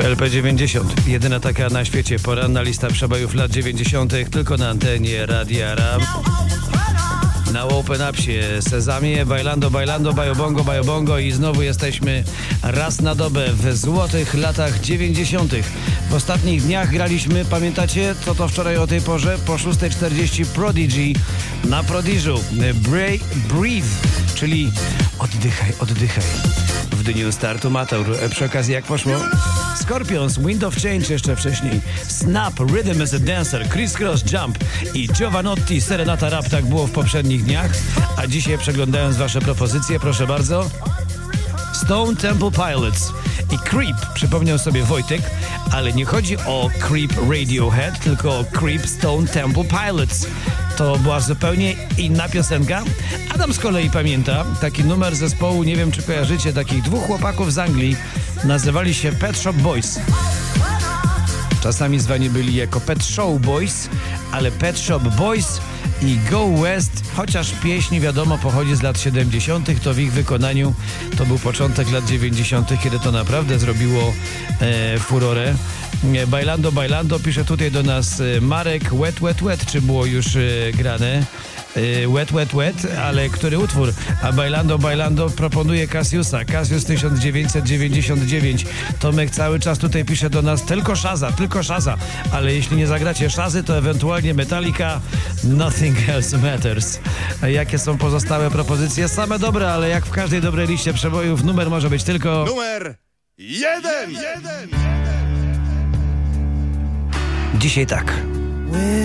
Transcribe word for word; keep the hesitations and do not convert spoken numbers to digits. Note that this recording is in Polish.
L P dziewięćdziesiąt. Jedyna taka na świecie. Poranna lista przebojów lat dziewięćdziesiątych. Tylko na antenie Radia Ram. Na Open Upsie Sezamie, Bailando, Bailando, Bajobongo, Bajobongo i znowu jesteśmy raz na dobę w złotych latach dziewięćdziesiątych. W ostatnich dniach graliśmy, pamiętacie, co to wczoraj o tej porze? Po szósta czterdzieści Prodigy na Prodiżu. Breathe, czyli oddychaj, oddychaj. W dniu startu Matur. Przy okazji jak poszło? Scorpions, Wind of Change jeszcze wcześniej. Snap, Rhythm as a Dancer, Criss Cross Jump i Giovanotti, Serenata Rap. Tak było w poprzednich dniach. A dzisiaj, przeglądając wasze propozycje, proszę bardzo, Stone Temple Pilots i Creep, przypomniał sobie Wojtek, ale nie chodzi o Creep Radiohead, tylko o Creep Stone Temple Pilots. To była zupełnie inna piosenka. Adam z kolei pamięta taki numer zespołu, nie wiem czy kojarzycie, takich dwóch chłopaków z Anglii. Nazywali się Pet Shop Boys. Czasami zwani byli jako Pet Show Boys, ale Pet Shop Boys i Go West, chociaż pieśń wiadomo pochodzi z lat siedemdziesiątych, to w ich wykonaniu to był początek lat dziewięćdziesiątych, kiedy to naprawdę zrobiło e, furorę. Bailando, Bailando, pisze tutaj do nas Marek, Wet, Wet, Wet, czy było już e, grane? E, wet, Wet, Wet, ale który utwór? A Bailando, Bailando proponuje Cassiusa, Cassius tysiąc dziewięćset dziewięćdziesiąt dziewięć. Tomek cały czas tutaj pisze do nas tylko Shaza, tylko Shaza, ale jeśli nie zagracie Shazy, to ewentualnie Metallica, Nothing Else Matters. A jakie są pozostałe propozycje? Same dobre, ale jak w każdej dobrej liście przebojów numer może być tylko... Numer jeden! jeden. Dzisiaj tak.